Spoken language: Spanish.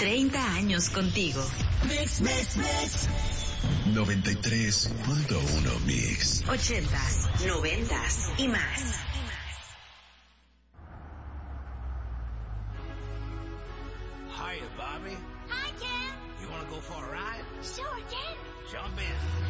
30 años contigo. Mix, mix, mix. 93.1 Mix. 80s, 90s y más. Hiya, Bobby. Hi, Ken. You want to go for a ride? Sure, Ken. Jump in.